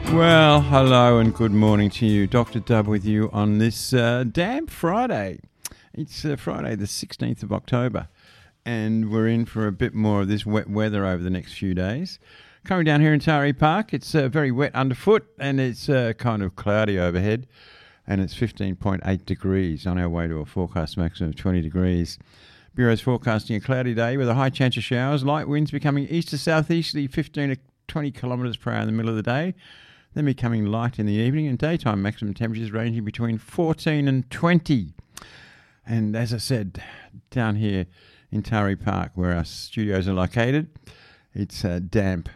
Well, hello and good morning to you. Dr. Dub with you on this damn Friday. It's Friday the 16th of October, and we're in for a bit more of this wet weather over the next few days. Coming down here in Taree Park, it's very wet underfoot, and it's kind of cloudy overhead, and it's 15.8 degrees on our way to a forecast maximum of 20 degrees. Bureau's forecasting a cloudy day with a high chance of showers, light winds becoming east to southeasterly 15 to 20 kilometres per hour in the middle of the day, then becoming light in the evening, and daytime maximum temperatures ranging between 14 and 20. And as I said, down here in Taree Park, where our studios are located, it's damp,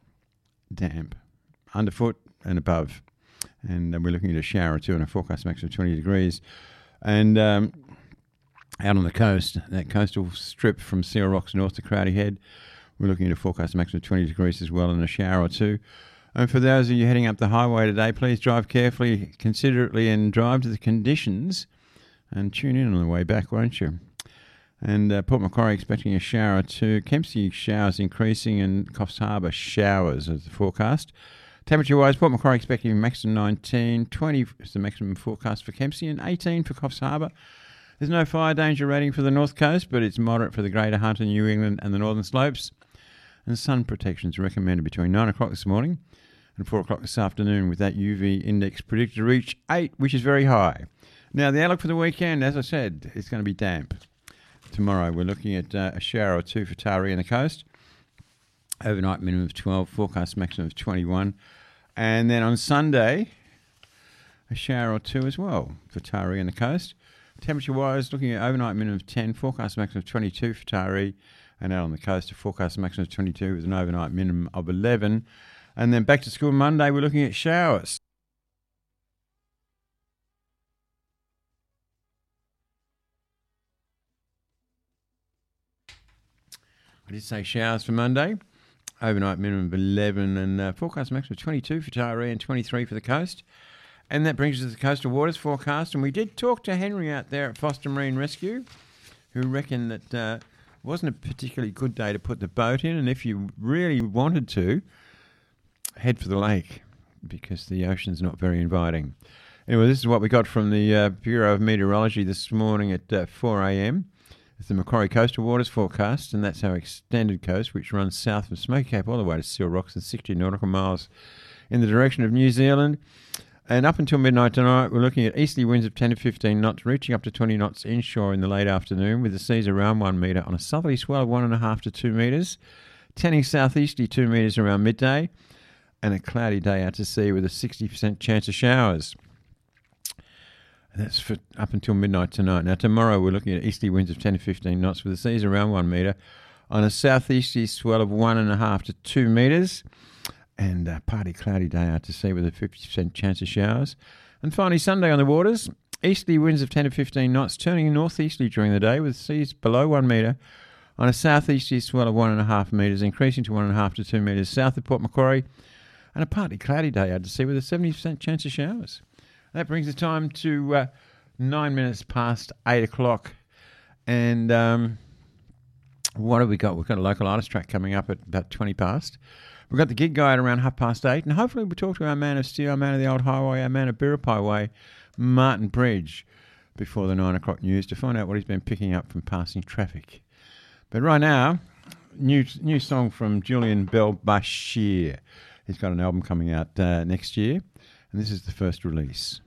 underfoot and above. And we're looking at a shower or two and a forecast maximum of 20 degrees. And out on the coast, that coastal strip from Seal Rocks north to Crowdy Head, we're looking at a forecast maximum of 20 degrees as well and a shower or two. And for those of you heading up the highway today, please drive carefully, considerately, and drive to the conditions. And tune in on the way back, won't you? And Port Macquarie expecting a shower or two. Kempsey showers increasing, and Coffs Harbour showers as the forecast. Temperature-wise, Port Macquarie expecting maximum 19, 20 is the maximum forecast for Kempsey, and 18 for Coffs Harbour. There's no fire danger rating for the North Coast, but it's moderate for the Greater Hunter, New England, and the Northern Slopes. And sun protection is recommended between 9 o'clock this morning and 4 o'clock this afternoon, with that UV index predicted to reach 8, which is very high. Now, the outlook for the weekend, as I said, it's going to be damp. Tomorrow, we're looking at a shower or two for Taree and the coast. Overnight minimum of 12, forecast maximum of 21. And then on Sunday, a shower or two as well for Taree and the coast. Temperature-wise, looking at overnight minimum of 10, forecast maximum of 22 for Taree, and out on the coast, a forecast maximum of 22 with an overnight minimum of 11. And then back to school Monday, we're looking at showers. I did say showers for Monday. Overnight minimum of 11 and forecast maximum of 22 for Taree and 23 for the coast. And that brings us to the coastal waters forecast. And we did talk to Henry out there at Foster Marine Rescue, who reckoned that it wasn't a particularly good day to put the boat in. And if you really wanted to, head for the lake, because the ocean's not very inviting. Anyway, this is what we got from the Bureau of Meteorology this morning at 4 a.m. It's the Macquarie Coastal Waters forecast, and that's our extended coast, which runs south from Smoky Cape all the way to Seal Rocks and 60 nautical miles in the direction of New Zealand. And up until midnight tonight, we're looking at easterly winds of 10 to 15 knots, reaching up to 20 knots inshore in the late afternoon, with the seas around 1 metre on a southerly swell of 1.5 to 2 metres, tending southeasterly 2 metres around midday, and a cloudy day out to sea with a 60% chance of showers. That's for up until midnight tonight. Now, tomorrow we're looking at easterly winds of 10 to 15 knots with the seas around 1 metre on a southeasterly swell of 1.5 to 2 metres, and a partly cloudy day out to sea with a 50% chance of showers. And finally, Sunday on the waters, easterly winds of 10 to 15 knots turning northeasterly during the day with seas below 1 metre on a southeasterly swell of 1.5 metres, increasing to 1.5 to 2 metres south of Port Macquarie, and a partly cloudy day out to sea with a 70% chance of showers. That brings the time to 9 minutes past 8 o'clock. And what have we got? We've got a local artist track coming up at about 20 past. We've got the gig guide around 8:30. And hopefully we'll talk to our man of steel, our man of the old highway, our man of Biripi Way, Martin Bridge, before the 9 o'clock news to find out what he's been picking up from passing traffic. But right now, new song from Julian Bell Bashir. He's got an album coming out next year, and this is the first release.